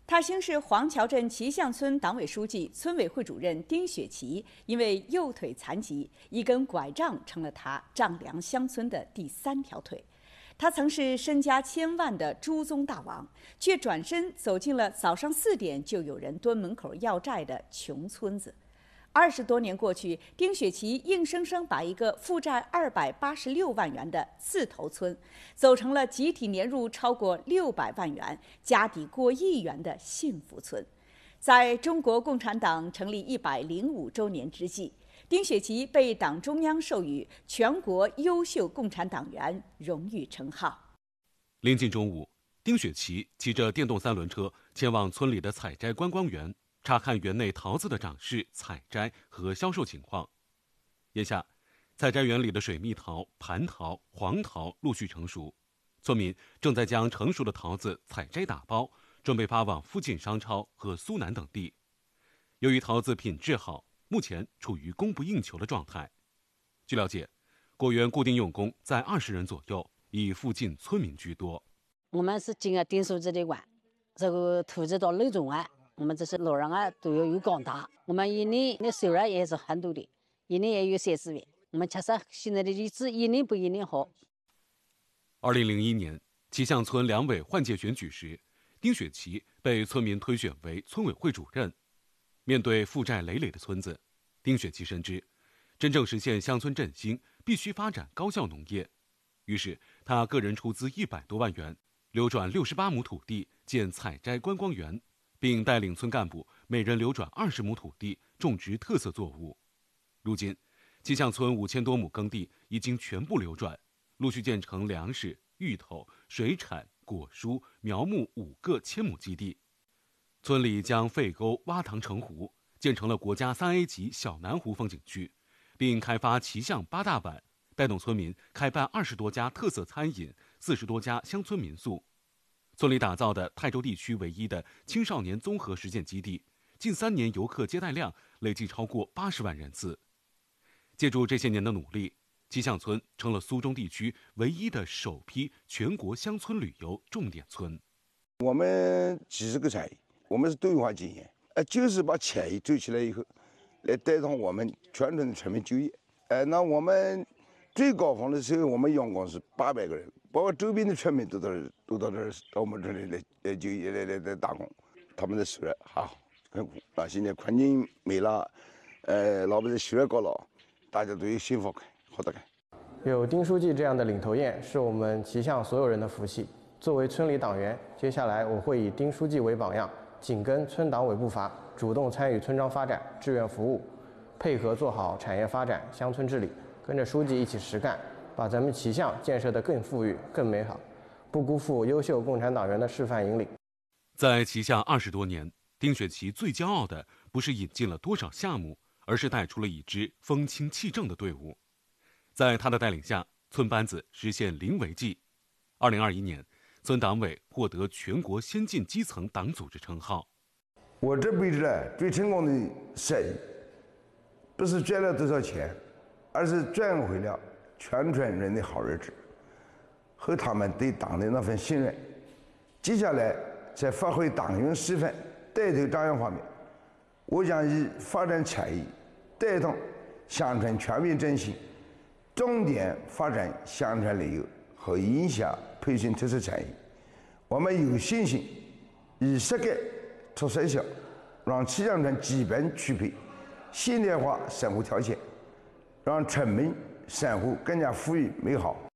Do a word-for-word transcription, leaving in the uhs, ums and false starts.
塔兴市黄桥镇齐巷村党委书记、村委会主任丁雪琪因为右腿残疾，一根拐杖成了他丈量乡村的第三条腿。他曾是身家千万的朱宗大王，却转身走进了早上四点就有人蹲门口要债的穷村子。二十多年过去，丁雪琪硬生生把一个负债二百八十六万元的四头村，走成了集体年入超过六百万元、家底过亿元的幸福村。在中国共产党成立一百零五周年之际，丁雪琪被党中央授予全国优秀共产党员荣誉称号。 临近中午，丁雪琪骑着电动三轮车前往村里的采摘观光园，查看园内桃子的长势、采摘和销售情况。眼下，采摘园里的水蜜桃、蟠桃、黄桃陆续成熟，村民正在将成熟的桃子采摘打包，准备发往附近商超和苏南等地。由于桃子品质好，目前处于供不应求的状态。据了解，果园固定用工在二十人左右，以附近村民居多。 我们是经过丁书记的管，这个投资到六种啊，我们这些老人啊都要有广大，我们一年的收入也是很多的，一年也有三四万。我们确实现在的日子一年不一年好。 二零零一年，齐巷村两委换届选举时，丁雪琪被村民推选为村委会主任。面对负债累累的村子，丁雪琪深知，真正实现乡村振兴，必须发展高效农业。于是，他个人出资一百多万元，流转六十八亩土地建采摘观光园，并带领村干部每人流转二十亩土地种植特色作物。如今，齐巷村五千多亩耕地已经全部流转，陆续建成粮食、芋头、水产、果蔬、苗木五个千亩基地。村里将废沟挖塘成湖，建成了国家三 A 级小南湖风景区，并开发齐巷八大碗，带动村民开办二十多家特色餐饮、四十多家乡村民宿。村里打造的泰州地区唯一的青少年综合实践基地，近三年游客接待量累计超过八十万人次。借助这些年的努力，齐巷村成了苏中地区唯一的首批全国乡村旅游重点村。 我们几十个产业，我们是多元化经营，呃，就是把产业做起来以后，来带动我们全村的村民就业。呃，那我们最高峰的时候，我们阳光是八百个人，包括周边的村民都到这，都到这儿到我们这里来来就业来来来打工，他们的收入好很苦。那现在环境美了，呃，老百姓收入高了，大家都有幸福感，好得很。 有丁书记这样的领头雁，是我们齐巷所有人的福气。作为村里党员，接下来我会以丁书记为榜样，紧跟村党委步伐，主动参与村庄发展、志愿服务，配合做好产业发展、乡村治理，跟着书记一起实干，把咱们齐巷建设得更富裕、更美好，不辜负优秀共产党员的示范引领。 在齐巷二十多年，丁雪琪最骄傲的不是引进了多少项目，而是带出了一支风清气正的队伍。在他的带领下，村班子实现零违纪。二零二一年，村党委获得全国先进基层党组织称号。 我这辈子呢最成功的生意，不是赚了多少钱，而是赚回了全村人的好日子和他们对党的那份信任。接下来在发挥党员示范、带头张扬方面，我将以发展产业、带动乡村全面振兴，重点发展乡村旅游和影响培训特色产业。我们有信心以实干促实效，让齐巷村基本具备现代化生活条件，让村民生活更加富裕美好。